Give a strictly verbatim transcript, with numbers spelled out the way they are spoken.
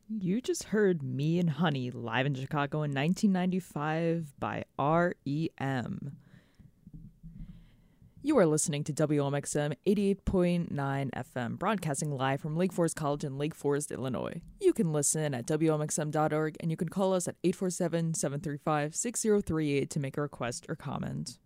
You just heard Me and Honey live in Chicago in nineteen ninety-five by R E M. You are listening to W O M X M eighty-eight point nine F M, broadcasting live from Lake Forest College in Lake Forest, Illinois. You can listen at W O M X M dot org, and you can call us at eight four seven, seven three five, six zero three eight to make a request or comment.